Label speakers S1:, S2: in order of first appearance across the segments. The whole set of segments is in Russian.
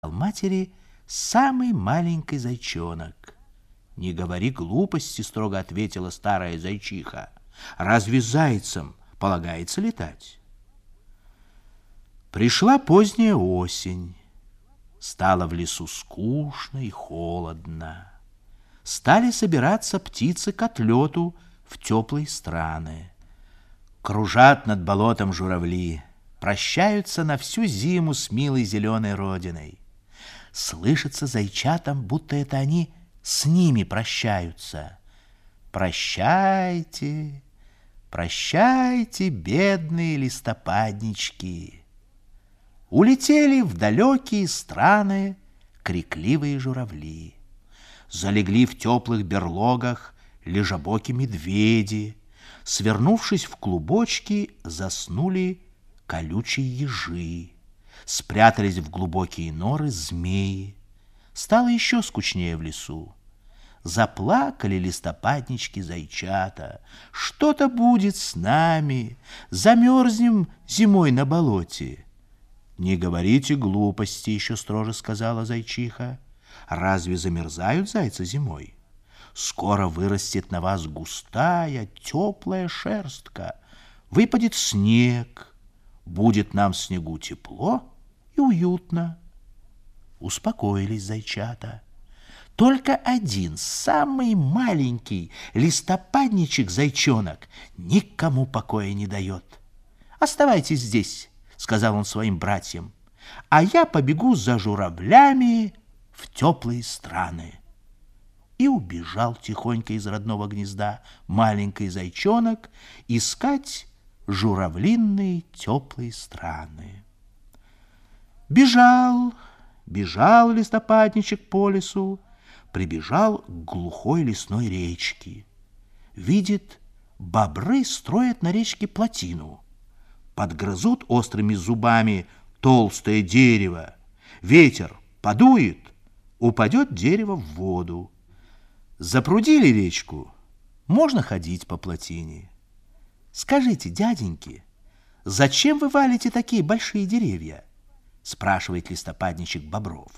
S1: матери самый маленький зайчонок. «Не говори глупости», — строго ответила старая зайчиха. «Разве зайцам полагается летать?» Пришла поздняя осень. Стало в лесу скучно и холодно. Стали собираться птицы к отлету в теплые страны. Кружат над болотом журавли, прощаются на всю зиму с милой зеленой родиной. Слышится зайчатам, будто это они с ними прощаются. Прощайте, прощайте, бедные листопаднички. Улетели в далекие страны крикливые журавли. Залегли в теплых берлогах лежебоки медведи. Свернувшись в клубочки, заснули колючие ежи. Спрятались в глубокие норы змеи. Стало еще скучнее в лесу. Заплакали листопаднички-зайчата. Что-то будет с нами, замерзнем зимой на болоте. «Не говорите глупости», — еще строже сказала зайчиха. «Разве замерзают зайцы зимой? Скоро вырастет на вас густая, теплая шерстка. Выпадет снег, будет нам в снегу тепло и уютно». Успокоились зайчата. Только один, самый маленький листопадничек-зайчонок никому покоя не дает. «Оставайтесь здесь», — сказал он своим братьям, «а я побегу за журавлями в теплые страны». И убежал тихонько из родного гнезда маленький зайчонок искать журавлиные теплые страны. Бежал, бежал листопадничек по лесу, прибежал к глухой лесной речке. Видит, бобры строят на речке плотину. Подгрызут острыми зубами толстое дерево. Ветер подует, упадет дерево в воду. Запрудили речку, можно ходить по плотине. «Скажите, дяденьки, зачем вы валите такие большие деревья?» — спрашивает листопадничек бобров.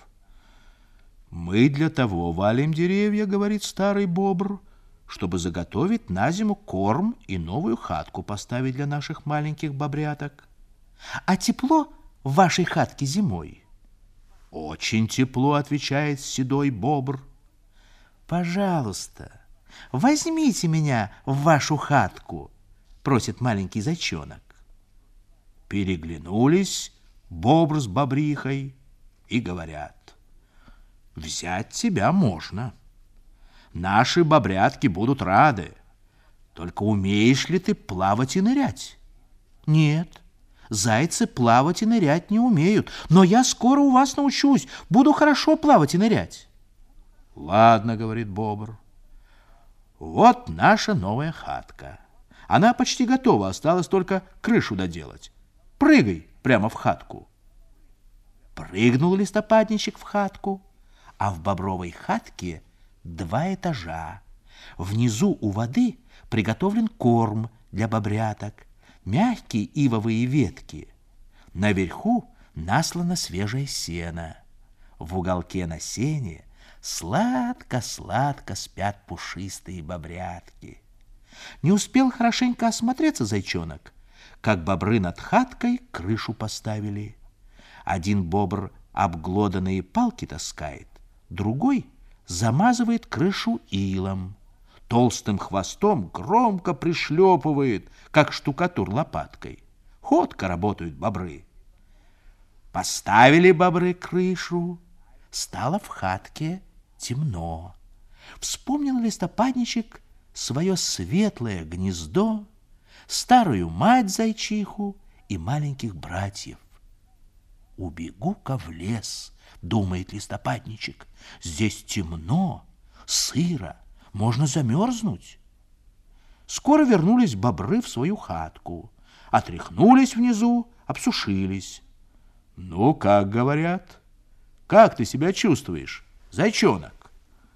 S1: «Мы для того валим деревья, — говорит старый бобр, — чтобы заготовить на зиму корм и новую хатку поставить для наших маленьких бобряток». «А тепло в вашей хатке зимой?» «Очень тепло, — отвечает седой бобр». «Пожалуйста, возьмите меня в вашу хатку, — просит маленький зайчонок». Переглянулись бобр с бобрихой и говорят: «Взять тебя можно. Наши бобрятки будут рады. Только умеешь ли ты плавать и нырять?» «Нет, зайцы плавать и нырять не умеют, но я скоро у вас научусь, буду хорошо плавать и нырять». «Ладно, — говорит бобр, — вот наша новая хатка. Она почти готова, осталось только крышу доделать. Прыгай прямо в хатку». Прыгнул листопадничек в хатку, а в бобровой хатке 2 этажа. Внизу у воды приготовлен корм для бобряток, мягкие ивовые ветки. Наверху наслано свежее сено. В уголке на сене сладко-сладко спят пушистые бобрятки. Не успел хорошенько осмотреться зайчонок, как бобры над хаткой крышу поставили. Один бобр обглоданные палки таскает, другой замазывает крышу илом, толстым хвостом громко пришлепывает, как штукатур лопаткой. Ходко работают бобры. Поставили бобры крышу, стало в хатке темно. Вспомнил листопадничек свое светлое гнездо, старую мать-зайчиху и маленьких братьев. «Убегу-ка в лес, — думает листопадничек, — здесь темно, сыро, можно замерзнуть». Скоро вернулись бобры в свою хатку, отряхнулись внизу, обсушились. «Ну, как говорят? Как ты себя чувствуешь, зайчонок?»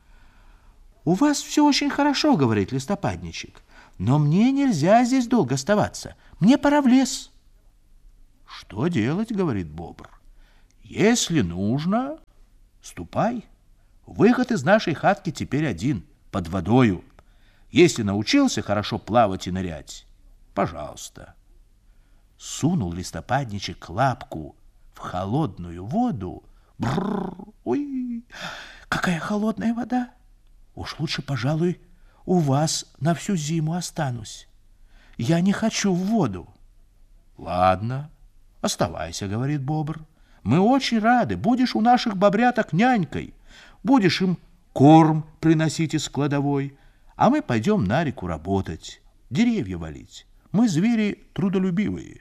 S1: «У вас все очень хорошо, — говорит листопадничек, — но мне нельзя здесь долго оставаться, мне пора в лес». «Что делать, — говорит бобр, Если нужно, ступай. Выход из нашей хатки теперь один, под водою. Если научился хорошо плавать и нырять, пожалуйста. Сунул листопадничек лапку в холодную воду. Бррр, ой, какая холодная вода! Уж лучше, пожалуй, у вас на всю зиму останусь. Я не хочу в воду. Ладно, оставайся, говорит бобр. Мы очень рады, будешь у наших бобряток нянькой. Будешь им корм приносить из кладовой, а мы пойдем на реку работать, деревья валить. Мы звери трудолюбивые.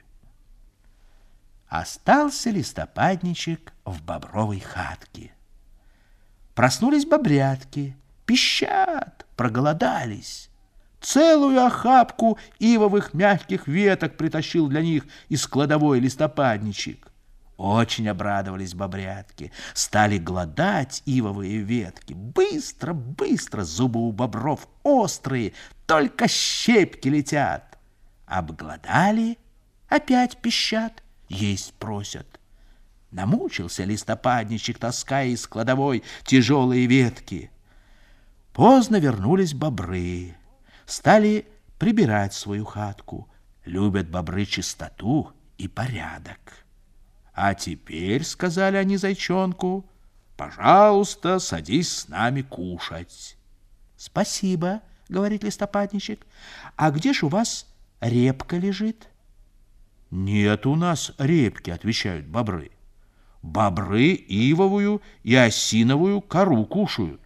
S1: Остался листопадничек в бобровой хатке. Проснулись бобрятки, пищат, проголодались. Целую охапку ивовых мягких веток притащил для них из кладовой листопадничек. Очень обрадовались бобрятки, стали глодать ивовые ветки. Быстро, быстро, зубы у бобров острые, только щепки летят. Обглодали, опять пищат, есть просят. Намучился листопадничек, таская из кладовой тяжелые ветки. Поздно вернулись бобры, стали прибирать свою хатку. Любят бобры чистоту и порядок. А теперь, сказали они зайчонку, пожалуйста, садись с нами кушать. Спасибо, говорит листопадничек. А где ж у вас репка лежит? Нет у нас репки, отвечают бобры. Бобры ивовую и осиновую кору кушают.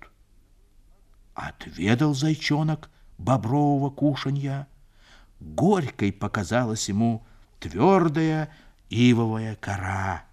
S1: Отведал зайчонок бобрового кушанья. Горькой показалась ему твердая ивовая кора.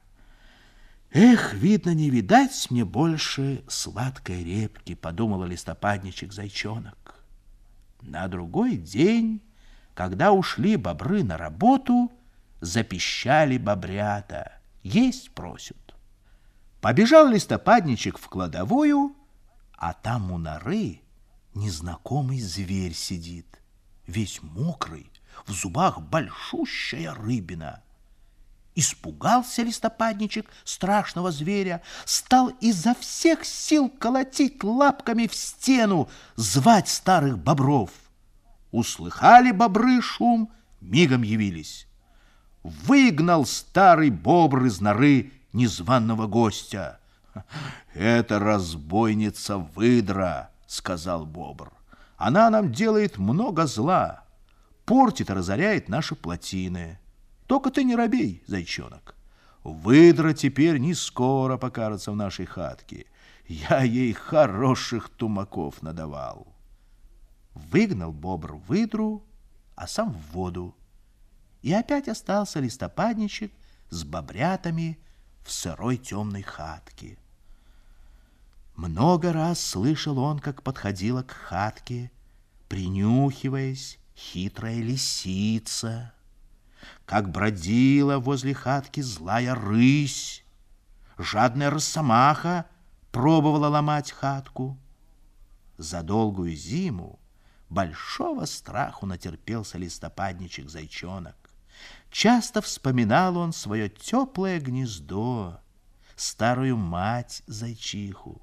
S1: Эх, видно, не видать мне больше сладкой репки, подумала листопадничек-зайчонок. На другой день, когда ушли бобры на работу, запищали бобрята, есть просят. Побежал листопадничек в кладовую, а там у норы незнакомый зверь сидит, весь мокрый, в зубах большущая рыбина. Испугался листопадничек страшного зверя, стал изо всех сил колотить лапками в стену, звать старых бобров. Услыхали бобры шум, мигом явились. Выгнал старый бобр из норы незваного гостя. «Это разбойница-выдра», — сказал бобр. «Она нам делает много зла, портит и разоряет наши плотины. Только ты не робей, зайчонок. Выдра теперь не скоро покажется в нашей хатке. Я ей хороших тумаков надавал». Выгнал бобр выдру, а сам в воду. И опять остался листопадничек с бобрятами в сырой темной хатке. Много раз слышал он, как подходила к хатке, принюхиваясь, хитрая лисица, как бродила возле хатки злая рысь, жадная росомаха пробовала ломать хатку. За долгую зиму большого страху натерпелся листопадничек-зайчонок. Часто вспоминал он свое теплое гнездо, старую мать-зайчиху.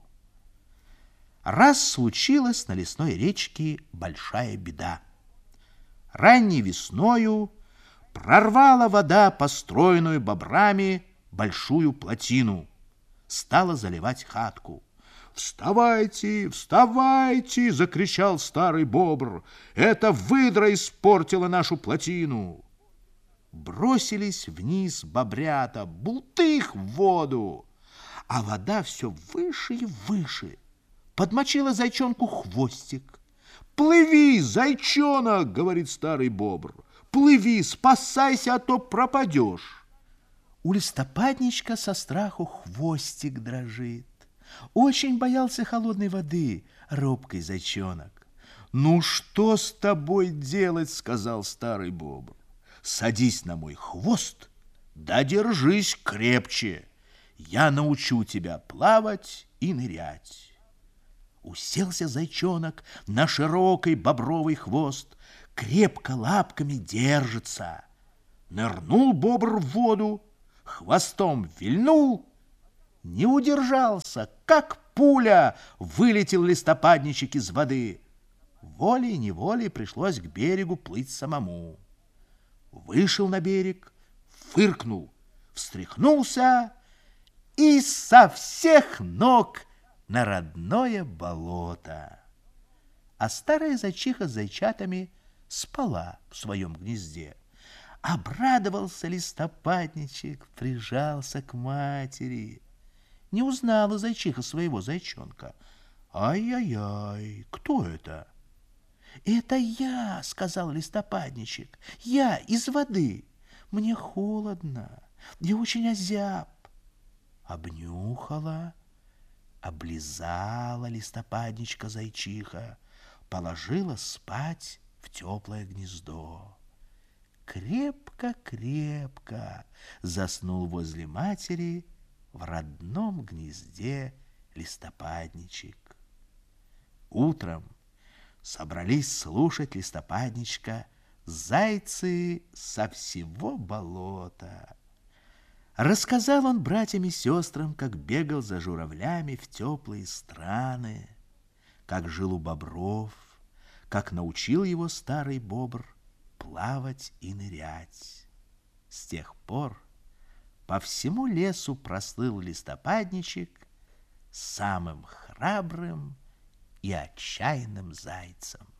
S1: Раз случилась на лесной речке большая беда. Ранней весною прорвала вода построенную бобрами большую плотину, стала заливать хатку. «Вставайте, вставайте!» — закричал старый бобр. «Это выдра испортила нашу плотину!» Бросились вниз бобрята, бултых в воду, а вода все выше и выше. Подмочила зайчонку хвостик. «Плыви, зайчонок!» — говорит старый бобр. «Плыви, спасайся, а то пропадешь!» У листопадничка со страху хвостик дрожит. Очень боялся холодной воды робкий зайчонок. «Ну что с тобой делать?» — сказал старый бобр. «Садись на мой хвост, да держись крепче. Я научу тебя плавать и нырять». Уселся зайчонок на широкий бобровый хвост, крепко лапками держится. Нырнул бобр в воду, хвостом вильнул, не удержался, как пуля вылетел листопадничек из воды. Волей-неволей пришлось к берегу плыть самому. Вышел на берег, фыркнул, встряхнулся и со всех ног на родное болото. А старая зайчиха с зайчатами спала в своем гнезде. Обрадовался листопадничек, прижался к матери. Не узнала зайчиха своего зайчонка. «Ай-яй-яй, кто это?» «Это я», — сказал листопадничек, — «я из воды. Мне холодно, я очень озяб». Обнюхала, облизала листопадничка зайчиха, положила спать в теплое гнездо. Крепко-крепко заснул возле матери в родном гнезде листопадничек. Утром собрались слушать листопадничка зайцы со всего болота. Рассказал он братьям и сестрам, как бегал за журавлями в теплые страны, как жил у бобров, как научил его старый бобр плавать и нырять. С тех пор по всему лесу прослыл листопадничек самым храбрым и отчаянным зайцем.